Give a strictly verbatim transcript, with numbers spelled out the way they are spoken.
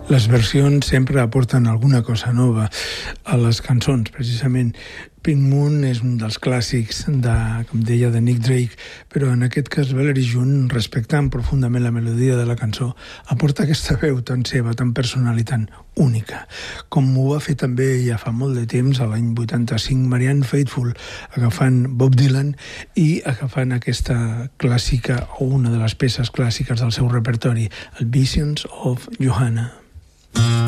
Les versions sempre aporten alguna cosa nova a les cançons, precisament. Pink Moon és un dels clàssics, de, com deia, de Nick Drake, però en aquest cas Valerie June, respectant profundament la melodia de la cançó, aporta aquesta veu tan seva, tan personal i tan única, com ho va fer també ja fa molt de temps, a l'any vuitanta-cinc, Marianne Faithfull, agafant Bob Dylan i agafant aquesta clàssica, o una de les peces clàssiques del seu repertori, el Visions of Johanna.